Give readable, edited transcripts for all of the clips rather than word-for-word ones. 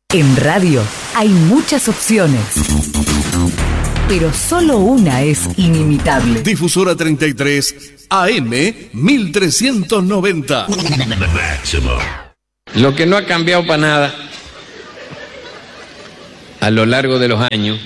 En radio hay muchas opciones, pero solo una es inimitable. Difusora 33, AM 1390. Lo que no ha cambiado para nada a lo largo de los años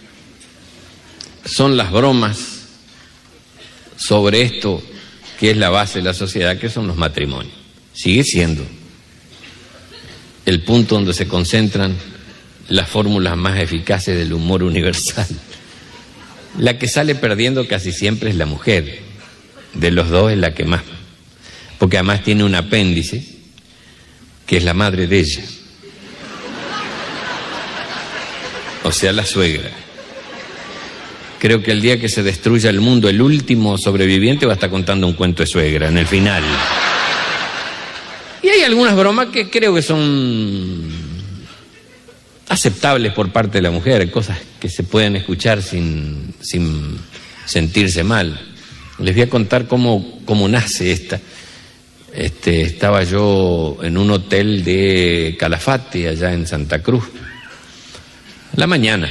son las bromas sobre esto que es la base de la sociedad, que son los matrimonios. Sigue siendo el punto donde se concentran las fórmulas más eficaces del humor universal. La que sale perdiendo casi siempre es la mujer. De los dos es la que más, porque además tiene un apéndice que es la madre de ella, o sea, la suegra. Creo que el día que se destruya el mundo, el último sobreviviente va a estar contando un cuento de suegra en el final. Y hay algunas bromas que creo que son aceptables por parte de la mujer, cosas que se pueden escuchar sin sentirse mal. Les voy a contar cómo nace esta. Estaba yo en un hotel de Calafate, allá en Santa Cruz, a la mañana.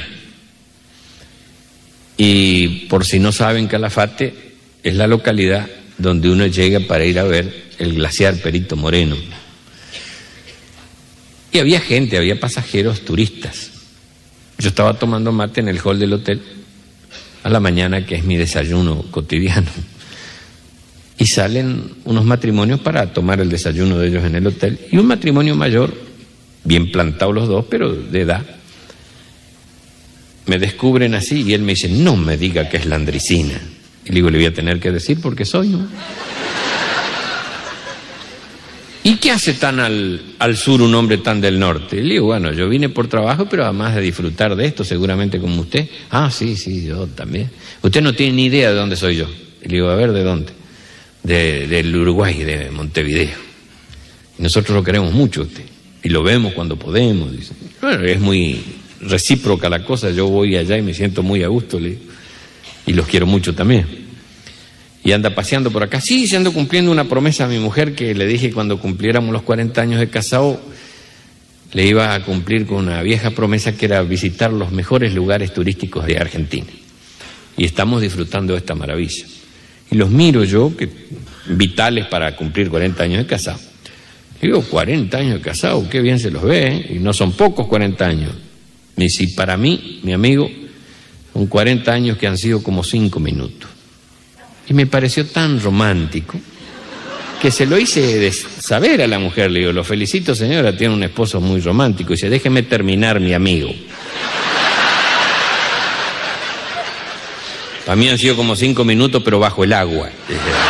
Y por si no saben, Calafate es la localidad donde uno llega para ir a ver el glaciar Perito Moreno. Y había gente, había pasajeros turistas. Yo estaba tomando mate en el hall del hotel a la mañana, que es mi desayuno cotidiano. Y salen unos matrimonios para tomar el desayuno de ellos en el hotel. Y un matrimonio mayor, bien plantados los dos, pero de edad, me descubren así y él me dice: no me diga que es Landricina. Y le digo: le voy a tener que decir porque soy, ¿no? ¿Y qué hace tan al sur un hombre tan del norte? Y le digo: bueno, yo vine por trabajo, pero además de disfrutar de esto, seguramente como usted. Ah, sí, yo también. Usted no tiene ni idea de dónde soy yo. Y le digo: a ver, ¿de dónde? Del Uruguay, de Montevideo. Y nosotros lo queremos mucho usted. Y lo vemos cuando podemos. Dice. Bueno, es muy recíproca la cosa. Yo voy allá y me siento muy a gusto, le digo. Y los quiero mucho también. Y anda paseando por acá. Sí, se ando cumpliendo una promesa a mi mujer que le dije cuando cumpliéramos los 40 años de casado, le iba a cumplir con una vieja promesa que era visitar los mejores lugares turísticos de Argentina. Y estamos disfrutando de esta maravilla. Y los miro yo, que vitales para cumplir 40 años de casado. Le digo: 40 años de casado, qué bien se los ve, ¿eh? Y no son pocos 40 años. Me dice: para mí, mi amigo, son 40 años que han sido como 5 minutos. Y me pareció tan romántico que se lo hice saber a la mujer. Le digo: lo felicito, señora, tiene un esposo muy romántico. Y dice: déjeme terminar, mi amigo. Para mí han sido como 5 minutos, pero bajo el agua.